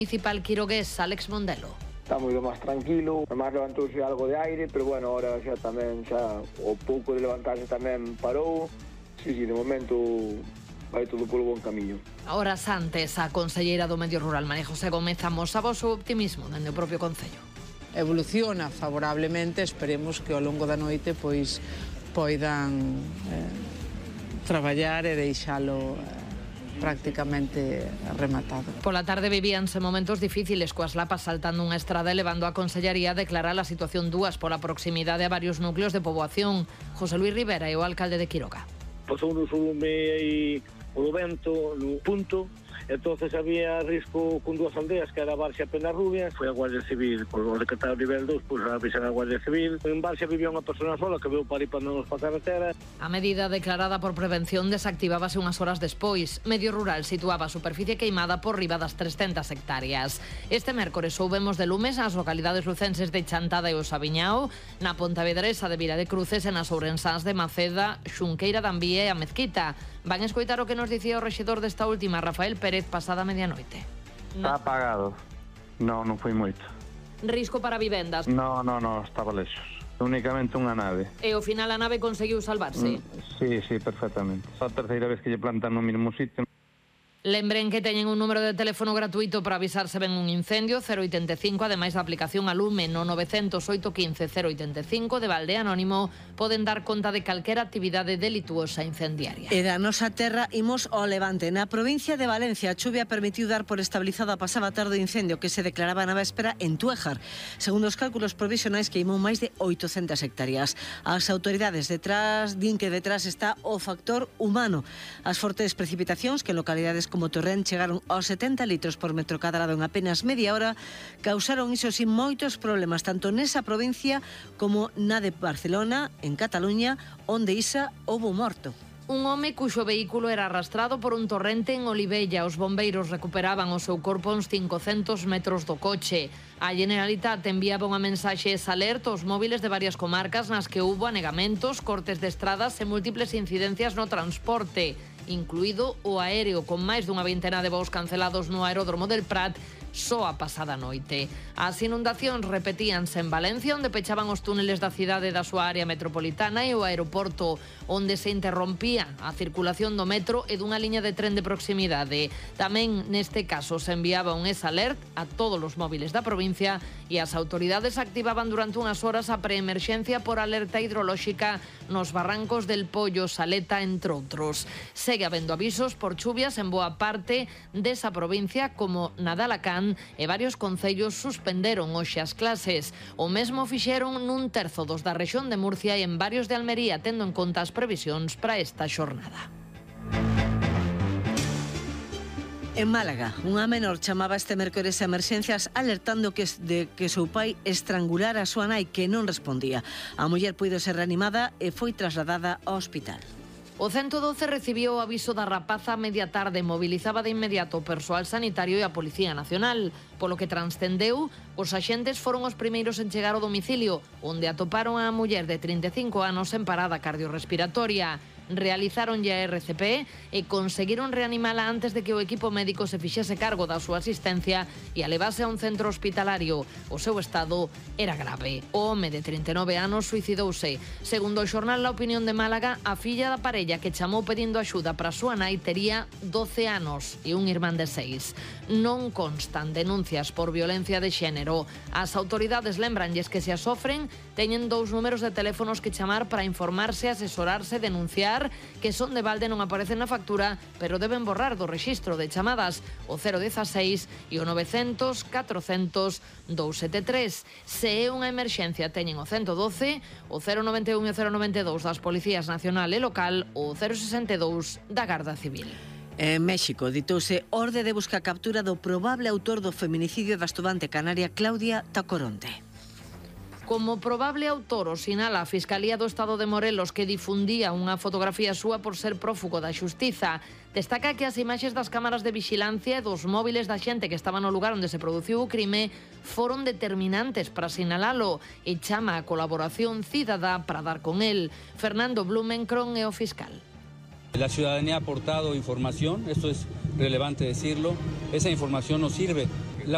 Municipal quirogués Alex Mondelo. Está moito máis tranquilo, además levantouse algo de aire, pero bueno, ahora xa tamén, xa o pouco de levantarse tamén parou. Sí, de momento vai todo polo bon camiño. Horas antes, a conselleira do Medio Rural, María José Gómez, amosaba o seu optimismo dende o propio Concello. Evoluciona favorablemente, esperemos que ao longo da noite pois poidan traballar e deixalo prácticamente rematado. Pola tarde vivíanse momentos difíciles coas lapas saltando unha estrada e levando a Consellería a declarar a situación dúas pola proximidade a varios núcleos de poboación. José Luis Rivera é o alcalde de Quiroga. Pasou no lume aí o vento no punto, entonces había risco con dúas aldeas que era Barxa e Penarrubia. Foi a Guardia Civil, por o decretado nivel 2, pois avisan a Guardia Civil. En Barxa vivía unha persona sola que veu para ir para a carretera. A medida declarada por prevención desactivábase unhas horas despois. Medio Rural situaba a superficie queimada por riba das 300 hectáreas. Este mércores soubemos de lumes nas localidades lucenses de Chantada e o Sabiñao, na Pontevedresa de Vila de Cruces e nas ourensáns de Maceda, Xunqueira de Ambía e a Mezquita. Van escoitar o que nos dicía o rexedor desta última, Rafael Pérez, pasada medianoite. Está apagado. Non foi moito. Risco para vivendas? No, estaba lexos. Únicamente unha nave. E ao final a nave conseguiu salvarse? Sí, perfectamente. A terceira vez que lle plantan no mesmo sitio. Lembren que teñen un número de teléfono gratuito para avisar se ven un incendio, 085, ademais da aplicación a Lume no 908 15 085 de balde anónimo, poden dar conta de calquera actividade delituosa incendiaria. E da nosa terra imos ao Levante. Na provincia de Valencia, a chuvia permitiu dar por estabilizado a pasada tarde o incendio que se declaraba na véspera en Tuéjar. Segundo os cálculos provisionais, queimou máis de 800 hectáreas. As autoridades din que detrás está o factor humano. As fortes precipitacións que en localidades como Torrent chegaron aos 70 litros por metro cadrado en apenas media hora, causaron iso sin moitos problemas, tanto nesa provincia como na de Barcelona, en Cataluña, onde isa houbo morto. Un home cuxo vehículo era arrastrado por un torrente en Olivella. Os bombeiros recuperaban o seu corpo a uns 500 metros do coche. A Generalitat enviaba unha mensaxe alerta aos móviles de varias comarcas nas que hubo anegamentos, cortes de estradas e múltiples incidencias no transporte, incluído o aéreo, con máis dunha vintena de voos cancelados no aeródromo del Prat só a pasada noite. As inundacións repetíanse en Valencia, onde pechaban os túneles da cidade da súa área metropolitana, e o aeroporto, onde se interrompía a circulación do metro e dunha liña de tren de proximidade. Tamén neste caso se enviaba un alert a todos os móviles da provincia e as autoridades activaban durante unhas horas a preemerxencia por alerta hidrolóxica nos barrancos del Pollo, Saleta, entre outros. Segue habendo avisos por chuvias en boa parte desa provincia, como na de Alacant, e varios concellos suspenderon hoxe as clases. O mesmo fixeron nun terzo dos da rexión de Murcia e en varios de Almería, tendo en conta as previsións para esta xornada. En Málaga, unha menor chamaba este mércores a emerxencias alertando que seu pai estrangulara a súa nai, que non respondía. A muller puido ser reanimada e foi trasladada ao hospital. O 112 recibiu o aviso da rapaza a media tarde, mobilizaba de inmediato o persoal sanitario e a Policía Nacional. Polo que transcendeu, os axentes foron os primeiros en chegar ao domicilio, onde atoparon a muller de 35 anos en parada cardiorrespiratoria. Realizaronlle a RCP e conseguiron reanimala antes de que o equipo médico se fixese cargo da súa asistencia e a levase a un centro hospitalario. O seu estado era grave. O home de 39 anos suicidouse. Segundo o xornal La Opinión de Málaga, a filla da parella que chamou pedindo axuda para a súa nai tería 12 anos e un irmán de 6. Non constan denuncias por violencia de xénero. As autoridades lembranlles que se as sofren teñen 2 números de teléfonos que chamar para informarse, asesorarse, denunciar, que son de balde, non aparecen na factura, pero deben borrar do rexistro de chamadas o 016 e o 900 400 273. Se é unha emerxencia teñen o 112, o 091 e o 092 das Policías Nacional e Local, o 062 da Garda Civil. En México ditouse orde de busca captura do probable autor do feminicidio da estudante canaria Claudia Tacoronte. Como probable autor o sinala a Fiscalía do Estado de Morelos, que difundía unha fotografía súa por ser prófugo da xustiza. Destaca que as imaxes das cámaras de vixilancia e dos móviles da xente que estaba no lugar onde se produciu o crime foron determinantes para sinalalo e chama a colaboración cidadá para dar con el. Fernando Blumenkron é o fiscal. La ciudadanía ha aportado información, esto es relevante decirlo, esa información nos sirve